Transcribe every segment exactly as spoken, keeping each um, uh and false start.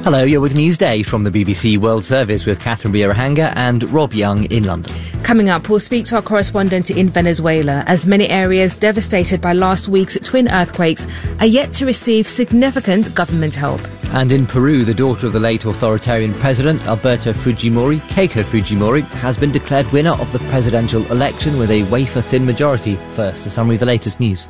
Hello, you're with Newsday from the B B C World Service with Catherine Birahanga and Rob Young in London. Coming up, we'll speak to our correspondent in Venezuela, as many areas devastated by last week's twin earthquakes are yet to receive significant government help. And in Peru, the daughter of the late authoritarian president Alberto Fujimori, Keiko Fujimori, has been declared winner of the presidential election with a wafer-thin majority. First, a summary of the latest news.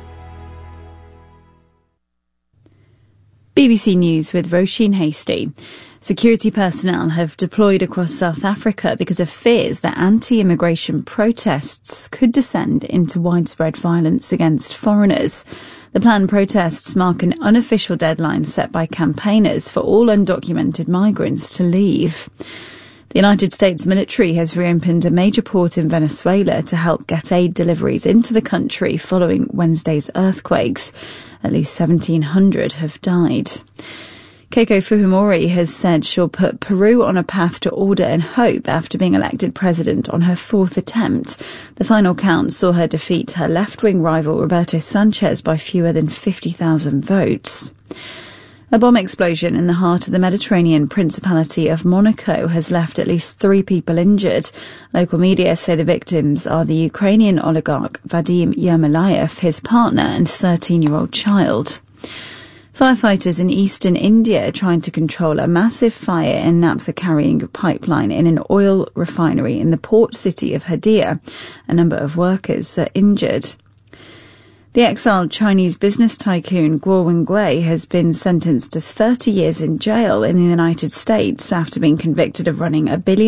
B B C News with Roisin Hasty. Security personnel have deployed across South Africa because of fears that anti-immigration protests could descend into widespread violence against foreigners. The planned protests mark an unofficial deadline set by campaigners for all undocumented migrants to leave. The United States military has reopened a major port in Venezuela to help get aid deliveries into the country following Wednesday's earthquakes. At least seventeen hundred have died. Keiko Fujimori has said she'll put Peru on a path to order and hope after being elected president on her fourth attempt. The final count saw her defeat her left-wing rival Roberto Sanchez by fewer than fifty thousand votes. A bomb explosion in the heart of the Mediterranean Principality of Monaco has left at least three people injured. Local media say the victims are the Ukrainian oligarch Vadim Yermolayev, his partner and thirteen-year-old child. Firefighters in eastern India are trying to control a massive fire in naphtha carrying pipeline in an oil refinery in the port city of Hadiyah. A number of workers are injured. The exiled Chinese business tycoon Guo Wengui has been sentenced to thirty years in jail in the United States after being convicted of running a billion